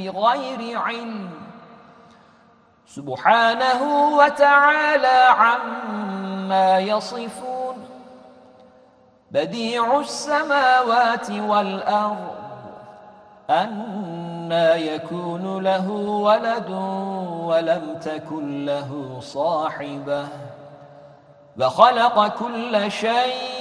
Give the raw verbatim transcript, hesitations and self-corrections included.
بغير علم سبحانه وتعالى عما يصفون بديع السماوات والأرض أنى يكون له ولد ولم تكن له صاحبة وخلق كل شيء